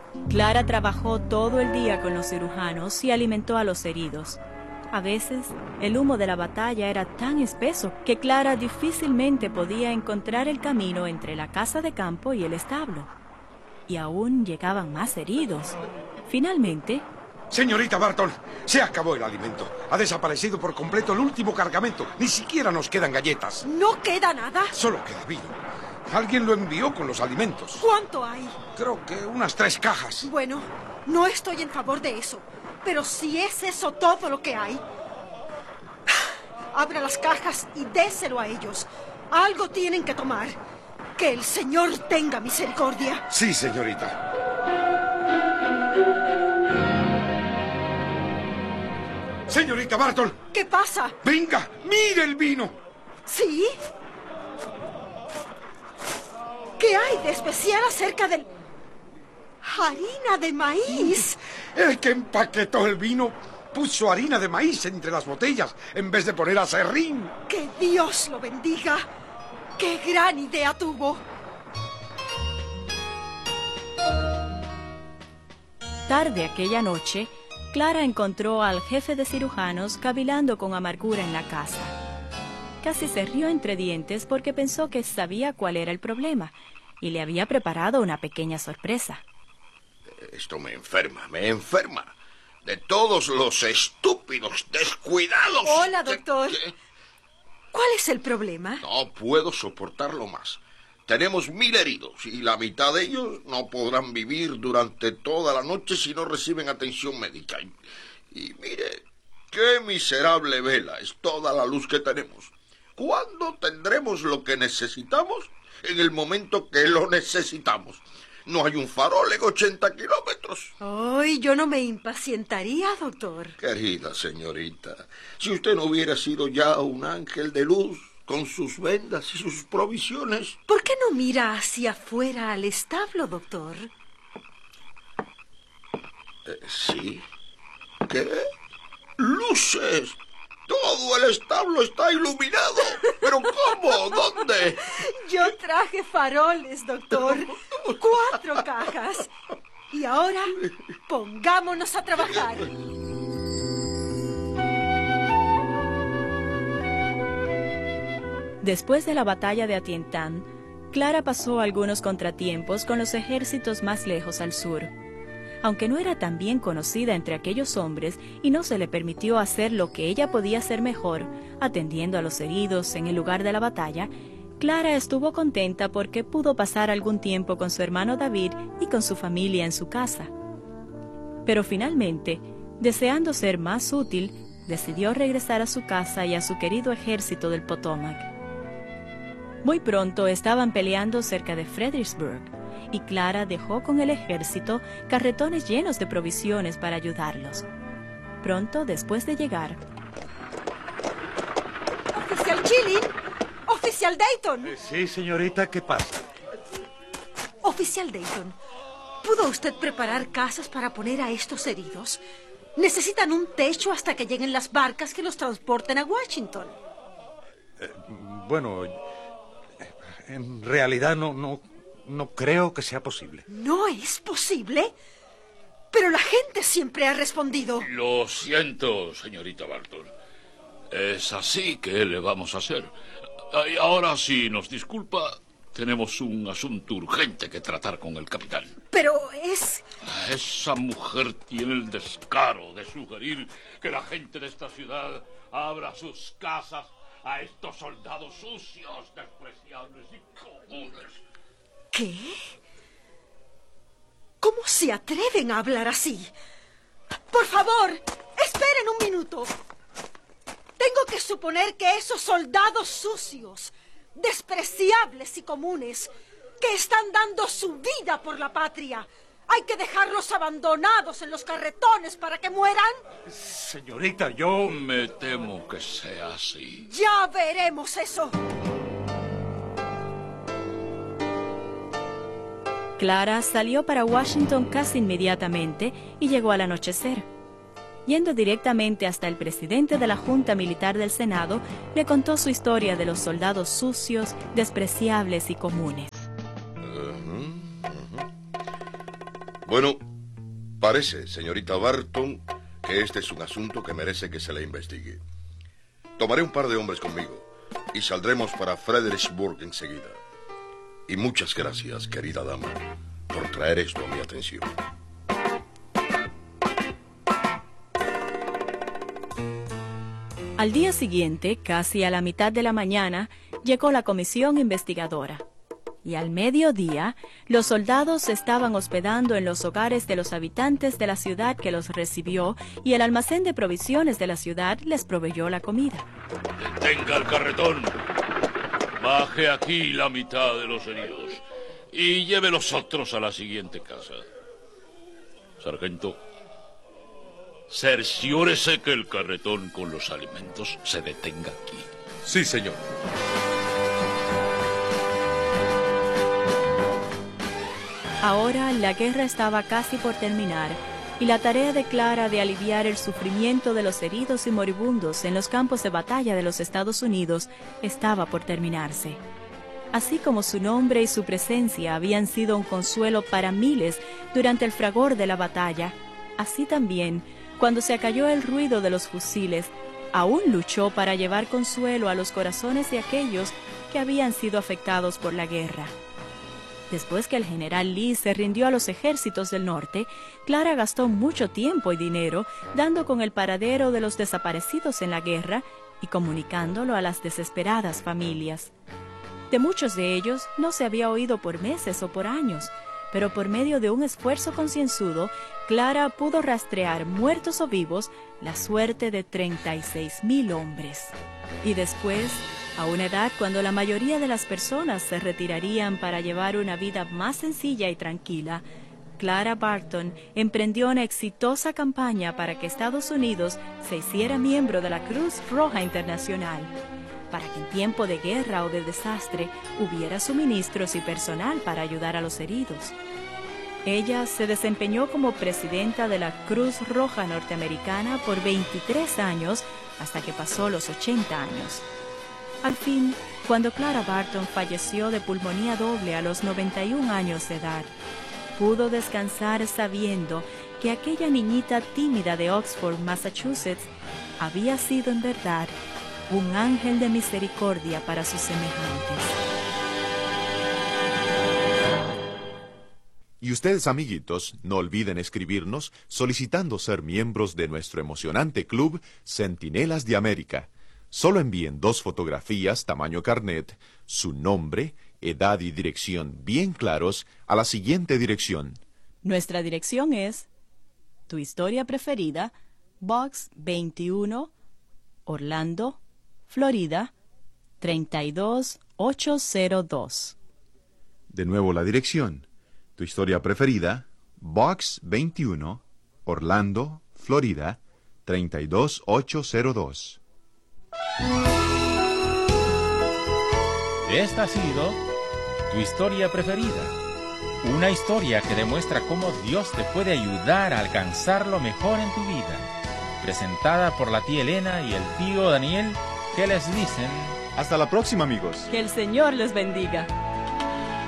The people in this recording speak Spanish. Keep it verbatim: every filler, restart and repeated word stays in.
Clara trabajó todo el día con los cirujanos y alimentó a los heridos. A veces, el humo de la batalla era tan espeso que Clara difícilmente podía encontrar el camino entre la casa de campo y el establo. Y aún llegaban más heridos. Finalmente... Señorita Barton, se acabó el alimento. Ha desaparecido por completo el último cargamento. Ni siquiera nos quedan galletas. ¿No queda nada? Solo queda vino. Alguien lo envió con los alimentos. ¿Cuánto hay? Creo que unas tres cajas. Bueno, no estoy en favor de eso. Pero si es eso todo lo que hay... Abra las cajas y déselo a ellos. Algo tienen que tomar. Que el Señor tenga misericordia. Sí, señorita. Señorita Barton. ¿Qué pasa? Venga, mire el vino. ¿Sí? ¿Qué hay de especial acerca del... harina de maíz? El que empaquetó el vino puso harina de maíz entre las botellas en vez de poner aserrín. ¡Que Dios lo bendiga! ¡Qué gran idea tuvo! Tarde aquella noche, Clara encontró al jefe de cirujanos cavilando con amargura en la casa. Casi se rió entre dientes porque pensó que sabía cuál era el problema y le había preparado una pequeña sorpresa. Esto me enferma, me enferma. De todos los estúpidos descuidados... Hola, doctor. ¿Qué? ¿Cuál es el problema? No puedo soportarlo más. Tenemos mil heridos y la mitad de ellos no podrán vivir durante toda la noche si no reciben atención médica. Y, y mire, qué miserable vela es toda la luz que tenemos. ¿Cuándo tendremos lo que necesitamos? En el momento que lo necesitamos. No hay un farol en ochenta kilómetros. Ay, yo no me impacientaría, doctor. Querida señorita, si usted no hubiera sido ya un ángel de luz con sus vendas y sus provisiones... ¿Por qué no mira hacia afuera al establo, doctor? Eh, ¿Sí? ¿Qué? ¡Luces! ¡Todo el establo está iluminado! ¿Pero cómo? ¿Dónde? Yo traje faroles, doctor. Cuatro cajas. Y ahora, pongámonos a trabajar. Después de la batalla de Atientán, Clara pasó algunos contratiempos con los ejércitos más lejos al sur. Aunque no era tan bien conocida entre aquellos hombres y no se le permitió hacer lo que ella podía hacer mejor, atendiendo a los heridos en el lugar de la batalla, Clara estuvo contenta porque pudo pasar algún tiempo con su hermano David y con su familia en su casa. Pero finalmente, deseando ser más útil, decidió regresar a su casa y a su querido ejército del Potomac. Muy pronto estaban peleando cerca de Fredericksburg, y Clara dejó con el ejército carretones llenos de provisiones para ayudarlos. Pronto después de llegar... ¡Oficial Chilling! ¡Oficial Dayton! Eh, sí, señorita, ¿qué pasa? Oficial Dayton, ¿pudo usted preparar casas para poner a estos heridos? Necesitan un techo hasta que lleguen las barcas que los transporten a Washington. Eh, bueno, en realidad no, no, no creo que sea posible. ¿No es posible? Pero la gente siempre ha respondido. Lo siento, señorita Barton. Es así que le vamos a hacer. Y ahora, si nos disculpa, tenemos un asunto urgente que tratar con el capitán. Pero es... Esa mujer tiene el descaro de sugerir que la gente de esta ciudad abra sus casas a estos soldados sucios, despreciables y comunes. ¿Qué? ¿Cómo se atreven a hablar así? Por favor, esperen un minuto. Tengo que suponer que esos soldados sucios, despreciables y comunes, que están dando su vida por la patria, hay que dejarlos abandonados en los carretones para que mueran. Señorita, yo... Me temo que sea así. Ya veremos eso. Clara salió para Washington casi inmediatamente y llegó al anochecer. Yendo directamente hasta el presidente de la Junta Militar del Senado, le contó su historia de los soldados sucios, despreciables y comunes. Bueno, parece, señorita Barton, que este es un asunto que merece que se le investigue. Tomaré un par de hombres conmigo y saldremos para Fredericksburg enseguida. Y muchas gracias, querida dama, por traer esto a mi atención. Al día siguiente, casi a la mitad de la mañana, llegó la comisión investigadora. Y al mediodía, los soldados se estaban hospedando en los hogares de los habitantes de la ciudad que los recibió, y el almacén de provisiones de la ciudad les proveyó la comida. Detenga el carretón. Baje aquí la mitad de los heridos y lleve los otros a la siguiente casa. Sargento, cerciórese que el carretón con los alimentos se detenga aquí. Sí, señor. Ahora la guerra estaba casi por terminar, y la tarea de Clara de aliviar el sufrimiento de los heridos y moribundos en los campos de batalla de los Estados Unidos estaba por terminarse. Así como su nombre y su presencia habían sido un consuelo para miles durante el fragor de la batalla, así también, cuando se acalló el ruido de los fusiles, aún luchó para llevar consuelo a los corazones de aquellos que habían sido afectados por la guerra. Después que el general Lee se rindió a los ejércitos del norte, Clara gastó mucho tiempo y dinero dando con el paradero de los desaparecidos en la guerra y comunicándolo a las desesperadas familias. De muchos de ellos no se había oído por meses o por años, pero por medio de un esfuerzo concienzudo, Clara pudo rastrear, muertos o vivos, la suerte de treinta y seis mil hombres. Y después, a una edad cuando la mayoría de las personas se retirarían para llevar una vida más sencilla y tranquila, Clara Barton emprendió una exitosa campaña para que Estados Unidos se hiciera miembro de la Cruz Roja Internacional, para que en tiempo de guerra o de desastre hubiera suministros y personal para ayudar a los heridos. Ella se desempeñó como presidenta de la Cruz Roja Norteamericana por veintitrés años hasta que pasó los ochenta años. Al fin, cuando Clara Barton falleció de pulmonía doble a los noventa y un años de edad, pudo descansar sabiendo que aquella niñita tímida de Oxford, Massachusetts, había sido en verdad un ángel de misericordia para sus semejantes. Y ustedes, amiguitos, no olviden escribirnos solicitando ser miembros de nuestro emocionante club Centinelas de América. Solo envíen dos fotografías tamaño carnet, su nombre, edad y dirección bien claros a la siguiente dirección. Nuestra dirección es Tu Historia Preferida, Box veintiuno, Orlando, Florida, treinta y dos mil ochocientos dos. De nuevo la dirección. Tu Historia Preferida, Box veintiuno, Orlando, Florida, treinta y dos mil ochocientos dos. Esta ha sido Tu Historia Preferida, una historia que demuestra cómo Dios te puede ayudar a alcanzar lo mejor en tu vida, presentada por la tía Elena y el tío Daniel, que les dicen: Hasta la próxima, amigos. Que el Señor les bendiga.